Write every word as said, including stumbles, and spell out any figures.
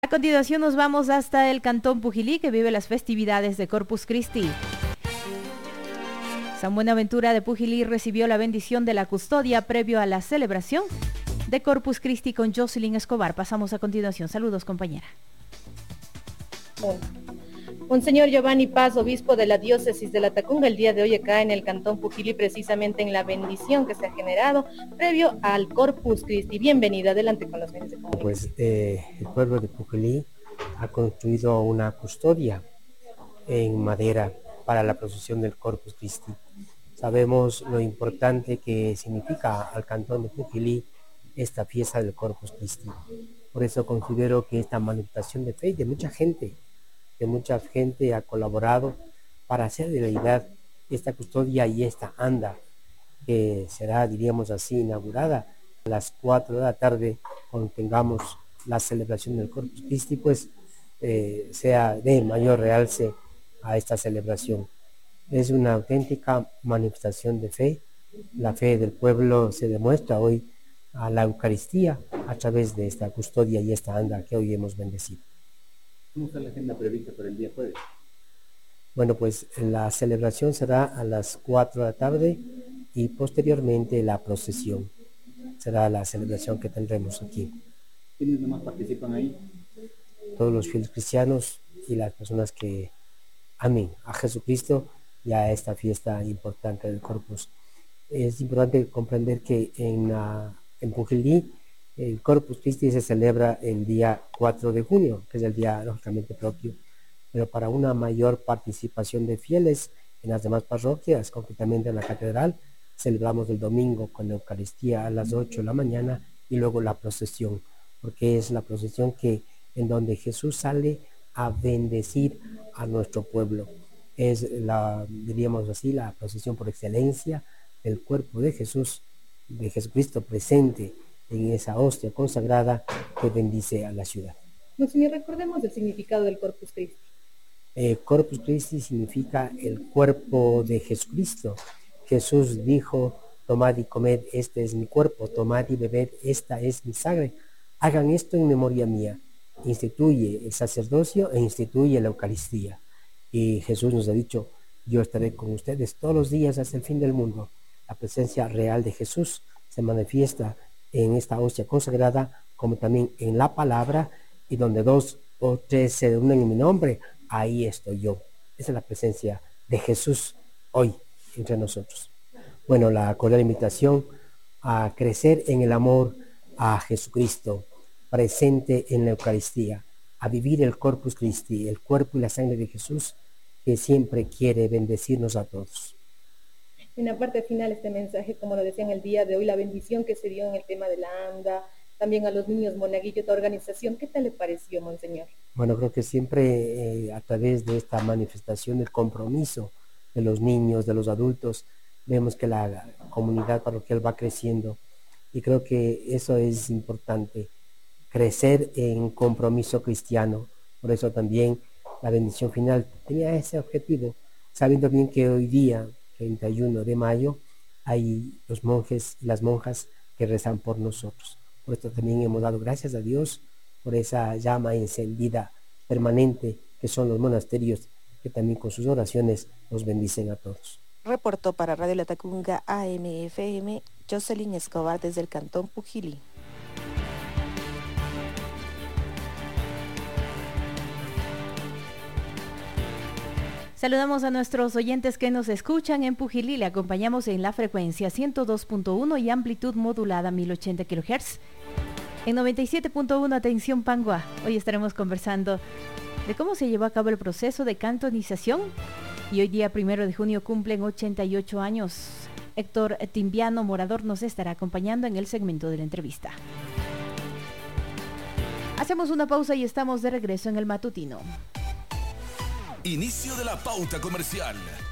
A continuación nos vamos hasta el Cantón Pujilí, que vive las festividades de Corpus Christi. San Buenaventura de Pujilí recibió la bendición de la custodia previo a la celebración de Corpus Christi con Jocelyn Escobar. Pasamos a continuación. Saludos, compañera. Monseñor Giovanni Paz, obispo de la diócesis de Latacunga, el día de hoy acá en el Cantón Pujilí, precisamente en la bendición que se ha generado previo al Corpus Christi. Bienvenido, adelante con los medios de comunicación. Pues eh, el pueblo de Pujilí ha construido una custodia en madera para la procesión del Corpus Christi. Sabemos lo importante que significa al Cantón de Pujilí esta fiesta del Corpus Christi. Por eso considero que esta manifestación de fe de mucha gente, de mucha gente ha colaborado para hacer realidad esta custodia y esta anda, que será, diríamos así, inaugurada a las cuatro de la tarde, cuando tengamos la celebración del Corpus Christi, pues eh, sea de mayor realce a esta celebración. Es una auténtica manifestación de fe. La fe del pueblo se demuestra hoy a la Eucaristía a través de esta custodia y esta anda que hoy hemos bendecido. ¿Cómo está la agenda prevista para el día jueves? Bueno, pues la celebración será a las cuatro de la tarde y posteriormente la procesión. Será la celebración que tendremos aquí. ¿Quiénes nomás participan ahí? Todos los fieles cristianos y las personas que amen a Jesucristo y a esta fiesta importante del Corpus. Es importante comprender que en, uh, en Pujilí el Corpus Christi se celebra el día cuatro de junio, que es el día lógicamente propio, pero para una mayor participación de fieles en las demás parroquias, concretamente en la catedral, celebramos el domingo con la Eucaristía a las ocho de la mañana y luego la procesión, porque es la procesión que en donde Jesús sale a bendecir a nuestro pueblo. Es la, diríamos así, la procesión por excelencia del cuerpo de Jesús, de Jesucristo presente en esa hostia consagrada que bendice a la ciudad. Monseñor, recordemos el significado del Corpus Christi. Eh, Corpus Christi significa el cuerpo de Jesucristo. Jesús dijo: tomad y comed, este es mi cuerpo, tomad y bebed, esta es mi sangre. Hagan esto en memoria mía. Instituye el sacerdocio e instituye la Eucaristía. Y Jesús nos ha dicho: yo estaré con ustedes todos los días hasta el fin del mundo. La presencia real de Jesús se manifiesta en esta hostia consagrada, como también en la palabra, y donde dos o tres se reúnen en mi nombre, ahí estoy yo. Esa es la presencia de Jesús hoy entre nosotros. Bueno, la cordial invitación a crecer en el amor a Jesucristo, presente en la Eucaristía, a vivir el Corpus Christi, el cuerpo y la sangre de Jesús, que siempre quiere bendecirnos a todos. En la parte final, este mensaje, como lo decía en el día de hoy, la bendición que se dio en el tema de la anda, también a los niños monaguillos de organización, ¿qué tal le pareció, Monseñor? Bueno, creo que siempre eh, a través de esta manifestación del compromiso de los niños, de los adultos, vemos que la comunidad parroquial va creciendo, y creo que eso es importante, crecer en compromiso cristiano. Por eso también la bendición final tenía ese objetivo, sabiendo bien que hoy día, treinta y uno de mayo, hay los monjes y las monjas que rezan por nosotros. Por esto también hemos dado gracias a Dios por esa llama encendida permanente que son los monasterios, que también con sus oraciones nos bendicen a todos. Reportó para Radio Latacunga A M F M Jocelyn Escobar desde el Cantón Pujilí. Saludamos a nuestros oyentes que nos escuchan en Pujilí. Le acompañamos en la frecuencia ciento dos punto uno y amplitud modulada mil ochenta kilohertz. En noventa y siete punto uno, atención Pangua. Hoy estaremos conversando de cómo se llevó a cabo el proceso de cantonización. Y hoy día primero de junio cumplen ochenta y ocho años. Héctor Timbiano Morador nos estará acompañando en el segmento de la entrevista. Hacemos una pausa y estamos de regreso en el matutino. Inicio de la pauta comercial.